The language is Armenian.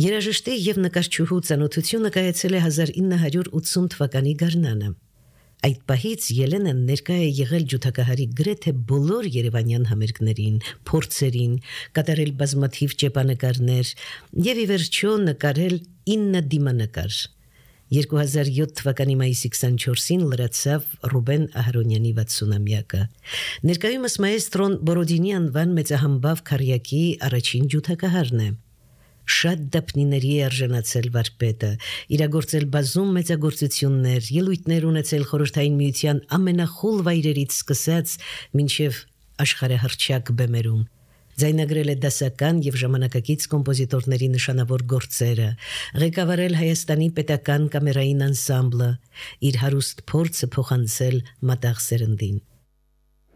Երաժշտի և նկարչուհու ծանոթությունը կայացել է 1980 թվականի գարնանը։ Այդ պահից Ելենան ներկա է եղել ջութակահարի գրեթե բոլոր երևանյան համերգներին, փորձերին, կատարել բազմաթիվ ճեպանկարներ և ի վերջո նկարել 9 դիմանկար։ 2007 թվականի մայիսի 24-ին լրացավ Ռուբեն Ահարոնյանի 60-ամյակը։ Ներկայումս մայեստրոն Բորոդինի անվան մեծահամբավ քարյակի առաջին ջութակահարն է։ Շատ դափնիների է արժանացել վարպետը, իրագործել բազում մեծագործություններ, ելույթներ ունեցել Խորհրդային Միության ամենախուլ վայրերից սկսած մինչև աշխարհահռչակ բեմերում։ Ձայնագրել է դասական և ժամանակակից կոմպոզիտորների նշանավոր գործերը, ղեկավարել Հայաստանի պետական կամերային անսամբլը, իր հարուստ փորձը փոխանցել մատաղ սերնդին։